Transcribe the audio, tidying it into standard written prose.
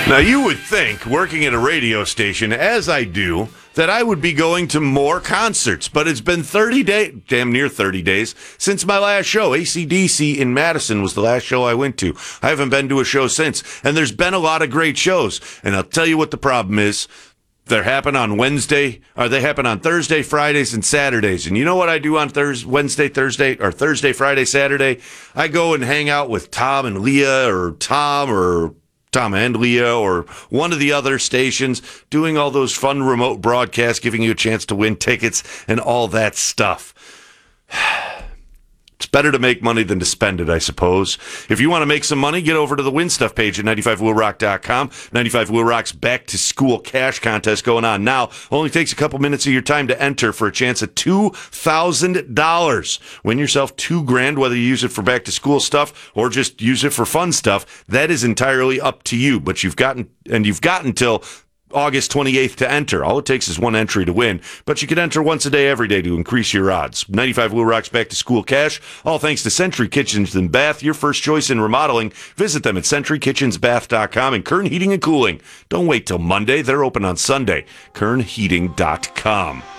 Now, you would think, working at a radio station, as I do, that I would be going to more concerts, but it's been 30 days, damn near 30 days, since my last show. AC/DC in Madison was the last show I went to. I haven't been to a show since, and there's been a lot of great shows. And I'll tell you what the problem is. They happen on Wednesday, or they happen on Thursday, Fridays, and Saturdays. And you know what I do on Wednesday, Thursday, Friday, Saturday? I go and hang out with Tom and Leah, or Tom and Leah, or one of the other stations, doing all those fun remote broadcasts, giving you a chance to win tickets and all that stuff. It's better to make money than to spend it, I suppose. If you want to make some money, get over to the Win Stuff page at 95WillRock.com. 95 Will Rock's Back to School Cash Contest going on now. Only takes a couple minutes of your time to enter for a chance at $2,000. Win yourself $2,000, whether you use it for back to school stuff or just use it for fun stuff. That is entirely up to you, but you've got until August 28th to enter. All it takes is one entry to win, but you can enter once a day, every day to increase your odds. 95 Will Rock's Back to School Cash, all thanks to Century Kitchens and Bath, your first choice in remodeling. Visit them at CenturyKitchensBath.com, and Kern Heating and Cooling. Don't wait till Monday. They're open on Sunday. KernHeating.com.